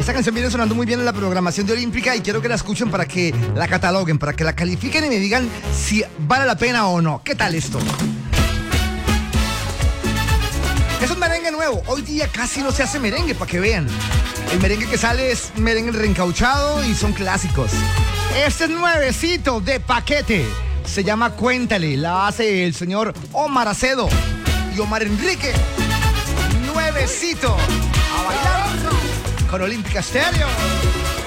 Esta canción viene sonando muy bien en la programación de Olímpica y quiero que la escuchen para que la cataloguen, para que la califiquen y me digan si vale la pena o no. ¿Qué tal esto? Es un merengue nuevo. Hoy día casi no se hace merengue, para que vean. El merengue que sale es merengue reencauchado y son clásicos. Este es nuevecito de paquete. Se llama Cuéntale. La hace el señor Omar Acedo y Omar Enrique. Nuevecito. A bailar con Olímpica Stereo.